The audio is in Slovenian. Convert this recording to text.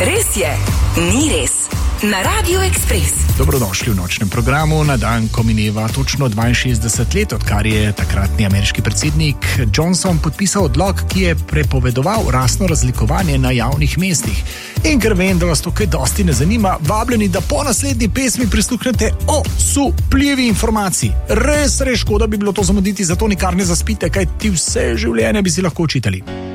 Res je, ni res. Na Radio Express. Dobrodošli v nočnem programu na dan, ko mineva točno 62 let, odkar je takratni ameriški predsednik Johnson podpisal odlok, ki je prepovedoval rasno razlikovanje na javnih mestih. In ker vem, da vas to kaj dosti ne zanima, vabljeni, da po naslednji pesmi prisluhnete o supljivi informaciji. Res škoda bi bilo to zamuditi, zato nikar ne zaspite, kaj ti vse življenje bi si lahko učitali.